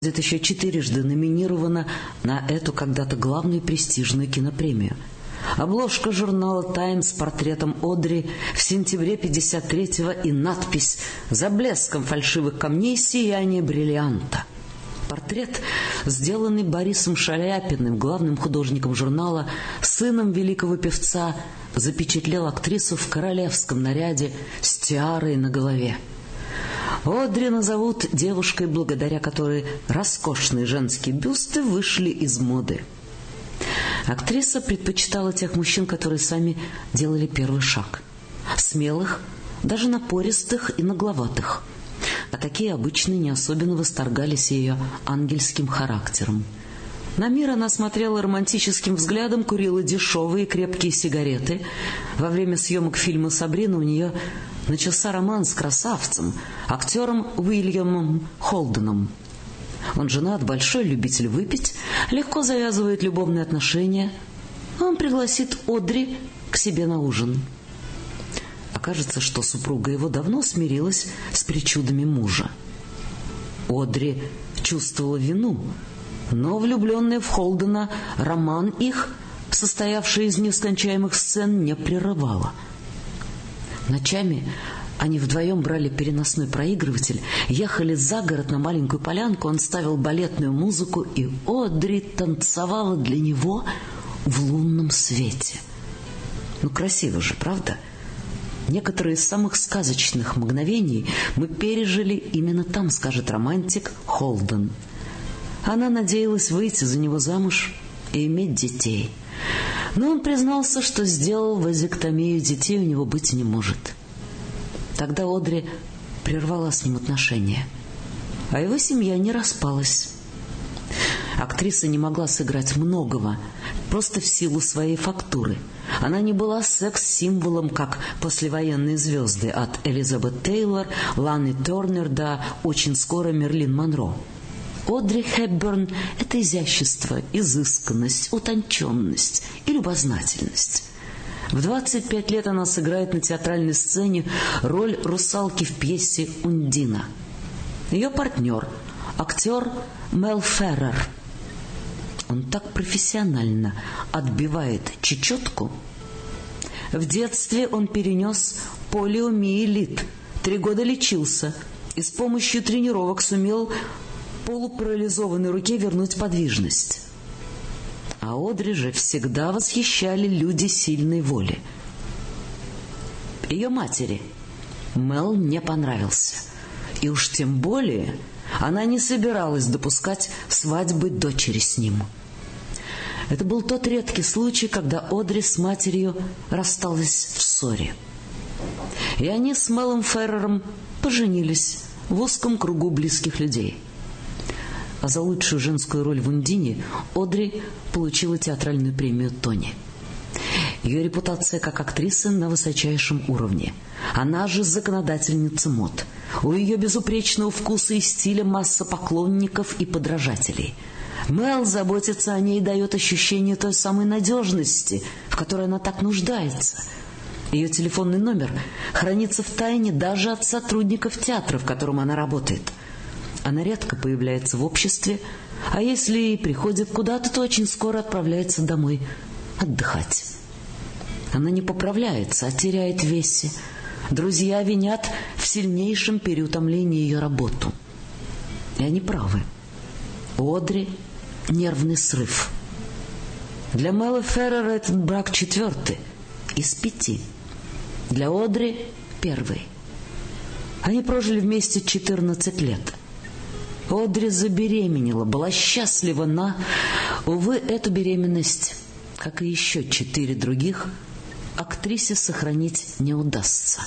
будет еще 4 номинирована на эту когда-то главную престижную кинопремию. Обложка журнала «Тайм» с портретом Одри в сентябре 1953-го и надпись «За блеском фальшивых камней сияние бриллианта». Портрет, сделанный Борисом Шаляпиным, главным художником журнала, сыном великого певца, запечатлел актрису в королевском наряде с тиарой на голове. Одри назовут девушкой, благодаря которой роскошные женские бюсты вышли из моды. Актриса предпочитала тех мужчин, которые сами делали первый шаг. Смелых, даже напористых и нагловатых. А такие обычно не особенно восторгались ее ангельским характером. На мир она смотрела романтическим взглядом, курила дешевые крепкие сигареты. Во время съемок фильма «Сабрина» у нее начался роман с красавцем, актером Уильямом Холденом. Он женат, большой любитель выпить, легко завязывает любовные отношения. Он пригласит Одри к себе на ужин. Окажется, что супруга его давно смирилась с причудами мужа. Одри чувствовала вину, но влюбленная в Холдена роман их, состоявший из нескончаемых сцен, не прерывала. Ночами они вдвоем брали переносной проигрыватель, ехали за город на маленькую полянку, он ставил балетную музыку, и Одри танцевала для него в лунном свете. Ну, красиво же, правда? Некоторые из самых сказочных мгновений мы пережили именно там, скажет романтик Холден. Она надеялась выйти за него замуж и иметь детей. Но он признался, что сделал вазэктомию, детей у него быть не может. Тогда Одри прервала с ним отношения, а его семья не распалась. Актриса не могла сыграть многого, просто в силу своей фактуры. Она не была секс-символом, как послевоенные звезды, от Элизабет Тейлор, Ланы Тернер до очень скоро Мерлин Монро. Одри Хепберн – это изящество, изысканность, утонченность и любознательность. В 25 лет она сыграет на театральной сцене роль русалки в пьесе «Ундина». Ее партнер – актер Мел Феррер. Он так профессионально отбивает чечетку. В детстве он перенес полиомиелит, 3 года лечился и с помощью тренировок сумел полупарализованной руке вернуть подвижность. А Одри же всегда восхищали люди сильной воли. Ее матери Мел не понравился. И уж тем более она не собиралась допускать свадьбы дочери с ним. Это был тот редкий случай, когда Одри с матерью рассталась в ссоре. И они с Мелом Феррером поженились в узком кругу близких людей. А за лучшую женскую роль в «Ундине» Одри получила театральную премию Тони. Ее репутация как актрисы на высочайшем уровне. Она же законодательница мод. У ее безупречного вкуса и стиля масса поклонников и подражателей. Мел заботится о ней и дает ощущение той самой надежности, в которой она так нуждается. Ее телефонный номер хранится в тайне даже от сотрудников театра, в котором она работает. Она редко появляется в обществе, а если и приходит куда-то, то очень скоро отправляется домой отдыхать. Она не поправляется, а теряет в весе. Друзья винят в сильнейшем переутомлении ее работу. И они правы. У Одри нервный срыв. Для Мела Феррера этот брак 4 из 5. Для Одри 1. Они прожили вместе 14 лет. Одри забеременела, была счастлива, но, увы, эту беременность, как и еще 4 других, актрисе сохранить не удастся.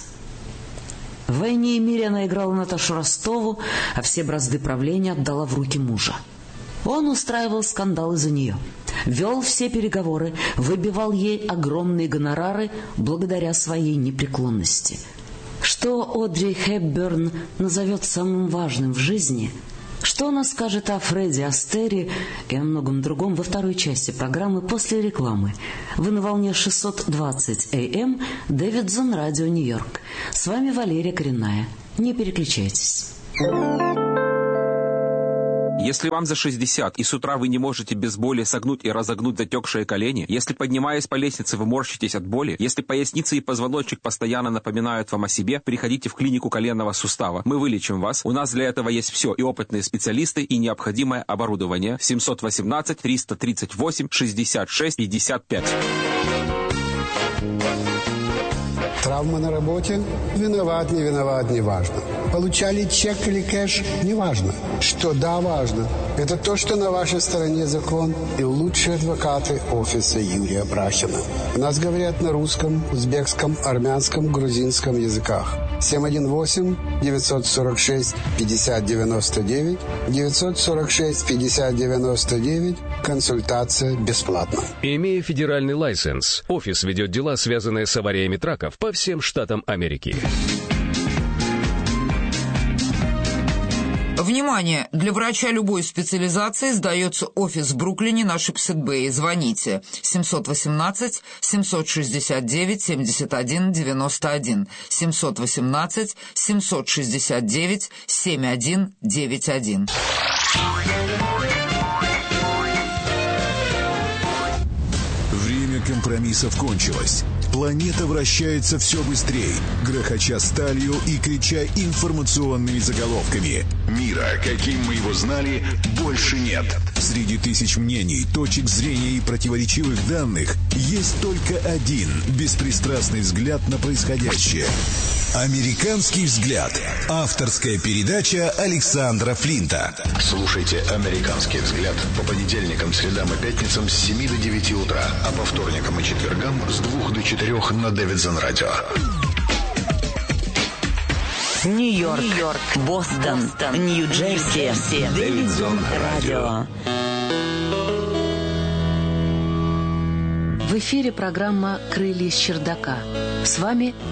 В «Войне и мире» она играла Наташу Ростову, а все бразды правления отдала в руки мужа. Он устраивал скандалы за нее, вел все переговоры, выбивал ей огромные гонорары благодаря своей непреклонности. Что Одри Хепберн назовет самым важным в жизни – что она скажет о Фредди Астере и о многом другом во второй части программы после рекламы. Вы на волне 620 АМ, Дэвидсон, Радио Нью-Йорк. С вами Валерия Коренная. Не переключайтесь. Если вам за 60 и с утра вы не можете без боли согнуть и разогнуть затекшие колени, если, поднимаясь по лестнице, вы морщитесь от боли, если поясница и позвоночник постоянно напоминают вам о себе, приходите в клинику коленного сустава. Мы вылечим вас. У нас для этого есть все, и опытные специалисты, и необходимое оборудование. 718-338-66-55. Травма на работе? Виноват, не виноват, не важно. Получали чек или кэш? Не важно. Что да, важно. Это то, что на вашей стороне закон и лучшие адвокаты офиса Юрия Брахина. У нас говорят на русском, узбекском, армянском, грузинском языках. 718-946-5099, 946-5099. Консультация бесплатна. Имея федеральный лайсенс, офис ведет дела, связанные с авариями траков по всем штатам Америки. Внимание! Для врача любой специализации сдается офис в Бруклине на Шипсет-Бэй. Звоните 718-769-7191, 718-769-7191. Время компромиссов кончилось. Планета вращается все быстрее, грохоча сталью и крича информационными заголовками. Мира, каким мы его знали, больше нет. Среди тысяч мнений, точек зрения и противоречивых данных есть только один беспристрастный взгляд на происходящее. «Американский взгляд». Авторская передача Александра Флинта. Слушайте «Американский взгляд» по понедельникам, средам и пятницам с 7 до 9 утра, а по вторникам и четвергам с 2 до 4 на Дэвидсон Радио. Нью-Йорк, Бостон, Нью-Джерси, Дэвидсон Радио. В эфире программа «Крылья с чердака». С вами